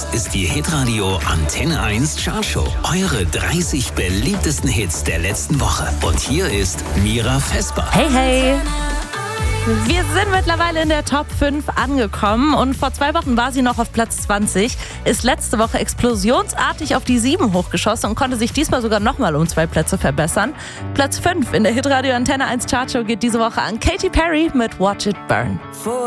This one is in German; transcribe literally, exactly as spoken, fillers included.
ist die Hitradio Antenne eins Chartshow. Eure dreißig beliebtesten Hits der letzten Woche. Und hier ist Mira Vesper. Hey, hey! Wir sind mittlerweile in der Top fünf angekommen und vor zwei Wochen war sie noch auf Platz zwanzig, ist letzte Woche explosionsartig auf die sieben hochgeschossen und konnte sich diesmal sogar nochmal um zwei Plätze verbessern. Platz fünf in der Hitradio Antenne eins Chartshow geht diese Woche an Katy Perry mit Watch It Burn.